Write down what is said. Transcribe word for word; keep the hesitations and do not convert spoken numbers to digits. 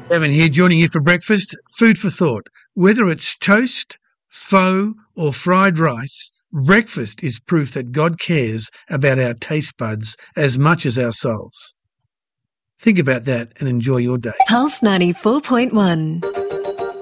Kevin here, joining you for breakfast. Food for thought. Whether it's toast, pho or fried rice, breakfast is proof that God cares about our taste buds as much as our souls. Think about that and enjoy your day. Pulse ninety-four point one.